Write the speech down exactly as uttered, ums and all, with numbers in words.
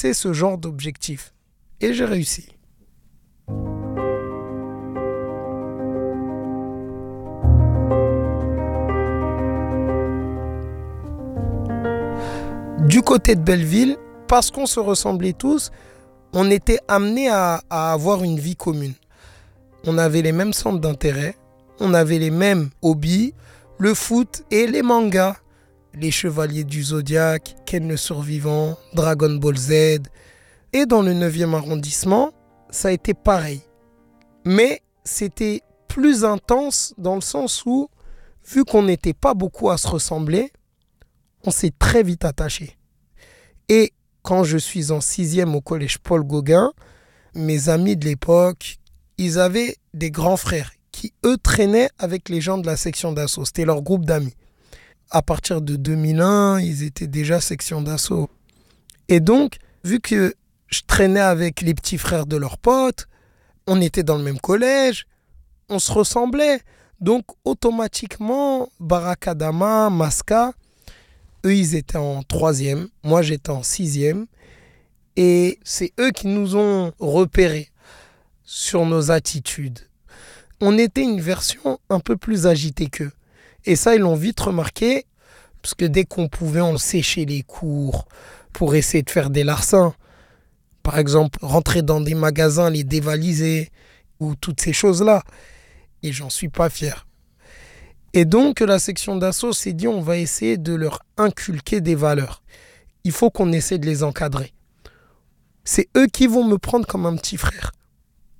fixé ce genre d'objectif. Et j'ai réussi. Du côté de Belleville, parce qu'on se ressemblait tous, on était amenés à, à avoir une vie commune. On avait les mêmes centres d'intérêt, on avait les mêmes hobbies, le foot et les mangas. Les Chevaliers du Zodiaque, Ken le Survivant, Dragon Ball Z. Et dans le neuvième arrondissement, ça a été pareil. Mais c'était plus intense dans le sens où, vu qu'on n'était pas beaucoup à se ressembler, on s'est très vite attachés. Et quand je suis en sixième au collège Paul Gauguin, mes amis de l'époque, ils avaient des grands frères qui, eux, traînaient avec les gens de la section d'assaut. C'était leur groupe d'amis. À partir de deux mille un, ils étaient déjà section d'assaut. Et donc, vu que je traînais avec les petits frères de leurs potes, on était dans le même collège, on se ressemblait. Donc, automatiquement, Barakadama, Maska, eux, ils étaient en troisième, moi, j'étais en sixième. Et c'est eux qui nous ont repérés sur nos attitudes. On était une version un peu plus agitée qu'eux. Et ça, ils l'ont vite remarqué, parce que dès qu'on pouvait, on séchait les cours pour essayer de faire des larcins. Par exemple, rentrer dans des magasins, les dévaliser, ou toutes ces choses-là. Et j'en suis pas fier. Et donc, la section d'assaut s'est dit, on va essayer de leur inculquer des valeurs. Il faut qu'on essaie de les encadrer. C'est eux qui vont me prendre comme un petit frère.